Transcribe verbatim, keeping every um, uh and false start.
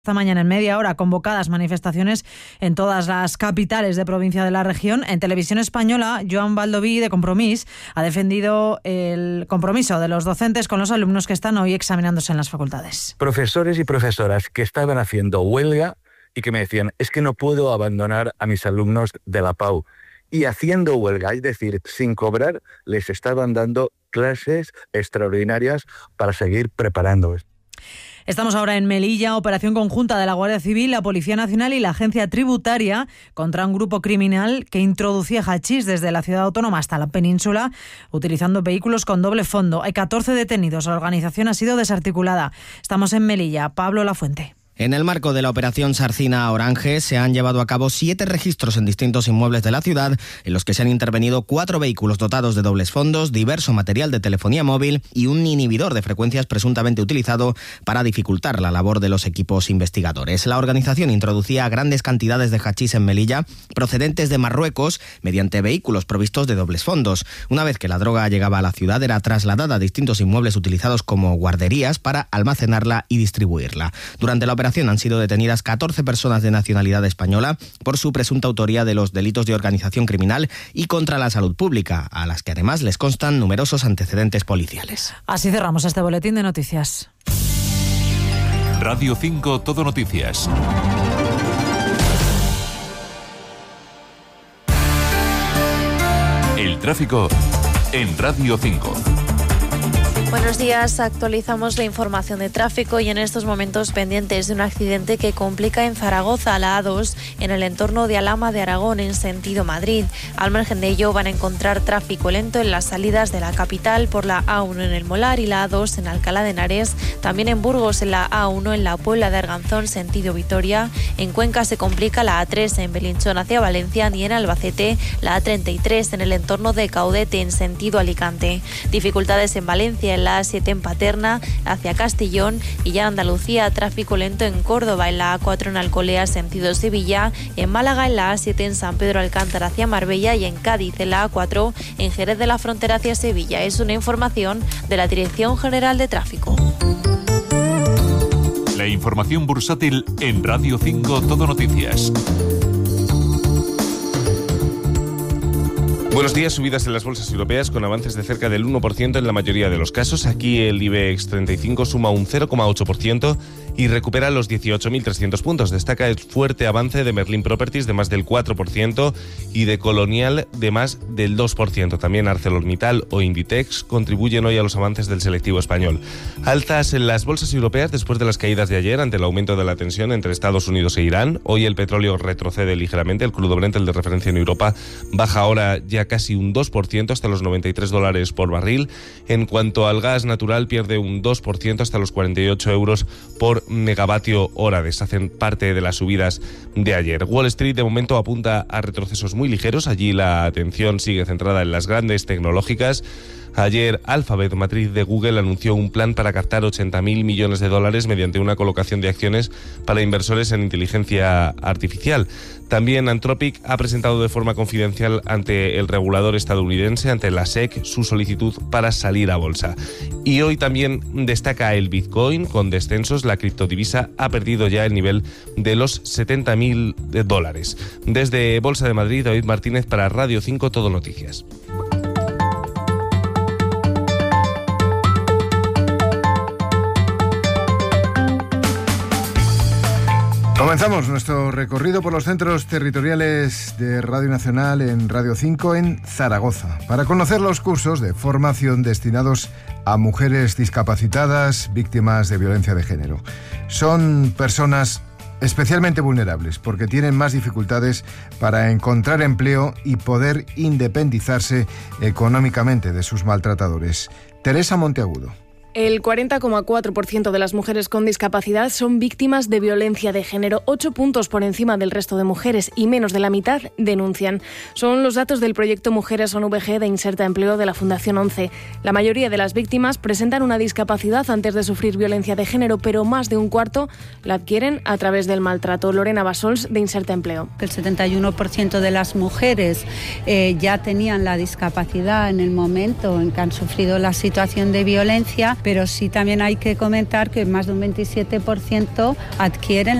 Esta mañana en media hora convocadas manifestaciones en todas las capitales de provincia de la región. En Televisión Española, Joan Baldoví de Compromís ha defendido el compromiso de los docentes con los alumnos que están hoy examinándose en las facultades. Profesores y profesoras que estaban haciendo huelga y que me decían, es que no puedo abandonar a mis alumnos de la P A U. Y haciendo huelga, es decir, sin cobrar, les estaban dando clases extraordinarias para seguir preparándolos. Estamos ahora en Melilla, operación conjunta de la Guardia Civil, la Policía Nacional y la Agencia Tributaria contra un grupo criminal que introducía hachís desde la ciudad autónoma hasta la península utilizando vehículos con doble fondo. Hay catorce detenidos, la organización ha sido desarticulada. Estamos en Melilla. Pablo Lafuente. En el marco de la operación Sarcina Orange se han llevado a cabo siete registros en distintos inmuebles de la ciudad, en los que se han intervenido cuatro vehículos dotados de dobles fondos, diverso material de telefonía móvil y un inhibidor de frecuencias presuntamente utilizado para dificultar la labor de los equipos investigadores. La organización introducía grandes cantidades de hachís en Melilla, procedentes de Marruecos, mediante vehículos provistos de dobles fondos. Una vez que la droga llegaba a la ciudad, era trasladada a distintos inmuebles utilizados como guarderías para almacenarla y distribuirla. Durante la operación han sido detenidas catorce personas de nacionalidad española por su presunta autoría de los delitos de organización criminal y contra la salud pública, a las que además les constan numerosos antecedentes policiales. Así cerramos este boletín de noticias. Radio cinco Todo Noticias. El tráfico en Radio cinco. Buenos días, actualizamos la información de tráfico y en estos momentos pendientes de un accidente que complica en Zaragoza, la A dos, en el entorno de Alhama de Aragón en sentido Madrid. Al margen de ello van a encontrar tráfico lento en las salidas de la capital por la A uno en el Molar y la A dos en Alcalá de Henares, también en Burgos en la A uno en la Puebla de Arganzón sentido Vitoria. En Cuenca se complica la A tres en Belinchón hacia Valencia y en Albacete la A treinta y tres en el entorno de Caudete en sentido Alicante. Dificultades en Valencia en la A siete en Paterna hacia Castellón y ya en Andalucía tráfico lento en Córdoba en la A cuatro en Alcolea sentido Sevilla, en Málaga en la A siete en San Pedro Alcántara hacia Marbella y en Cádiz en la A cuatro en Jerez de la Frontera hacia Sevilla. Es una información de la Dirección General de Tráfico. La información bursátil en Radio cinco Todo Noticias. Buenos días, subidas en las bolsas europeas con avances de cerca del uno por ciento en la mayoría de los casos. Aquí el IBEX treinta y cinco suma un cero coma ocho por ciento y recupera los dieciocho mil trescientos puntos. Destaca el fuerte avance de Merlin Properties de más del cuatro por ciento y de Colonial de más del dos por ciento. También ArcelorMittal o Inditex contribuyen hoy a los avances del selectivo español. Altas en las bolsas europeas después de las caídas de ayer ante el aumento de la tensión entre Estados Unidos e Irán. Hoy el petróleo retrocede ligeramente. El crudo Brent, el de referencia en Europa, baja ahora ya casi un dos por ciento hasta los noventa y tres dólares por barril. En cuanto al gas natural, pierde un dos por ciento hasta los cuarenta y ocho euros por megavatio hora. Deshacen parte de las subidas de ayer. Wall Street de momento apunta a retrocesos muy ligeros. Allí la atención sigue centrada en las grandes tecnológicas. Ayer, Alphabet, matriz de Google, anunció un plan para captar ochenta mil millones de dólares mediante una colocación de acciones para inversores en inteligencia artificial. También Anthropic ha presentado de forma confidencial ante el regulador estadounidense, ante la S E C, su solicitud para salir a bolsa. Y hoy también destaca el Bitcoin con descensos. La criptodivisa ha perdido ya el nivel de los setenta mil dólares. Desde Bolsa de Madrid, David Martínez para Radio cinco Todo Noticias. Comenzamos nuestro recorrido por los centros territoriales de Radio Nacional en Radio cinco en Zaragoza para conocer los cursos de formación destinados a mujeres discapacitadas víctimas de violencia de género. Son personas especialmente vulnerables porque tienen más dificultades para encontrar empleo y poder independizarse económicamente de sus maltratadores. Teresa Monteagudo. El cuarenta coma cuatro por ciento de las mujeres con discapacidad son víctimas de violencia de género, ocho puntos por encima del resto de mujeres y menos de la mitad denuncian. Son los datos del proyecto Mujeres O N V G de Inserta Empleo de la Fundación ONCE. La mayoría de las víctimas presentan una discapacidad antes de sufrir violencia de género, pero más de un cuarto la adquieren a través del maltrato. Lorena Basols, de Inserta Empleo. El setenta y uno por ciento de las mujeres eh, ya tenían la discapacidad en el momento en que han sufrido la situación de violencia pero sí también hay que comentar que más de un veintisiete por ciento adquieren